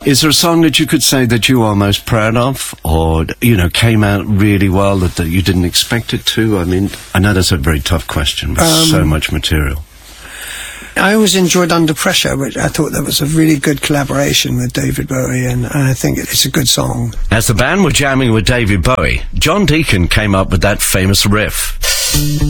Is there a song that you could say that you are most proud of, or, you know, came out really well that you didn't expect it to? I mean, I know that's a very tough question with so much material. I always enjoyed Under Pressure, which I thought that was a really good collaboration with David Bowie, and I think it's a good song. As the band were jamming with David Bowie, John Deacon came up with that famous riff.